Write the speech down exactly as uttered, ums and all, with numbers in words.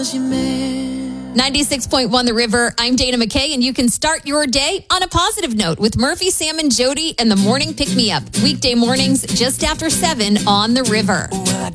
ninety-six point one The River. I'm Dana McKay, and you can start your day on a positive note with Murphy, Sam, and Jody and the Morning Pick Me Up. Weekday mornings just after seven on The River.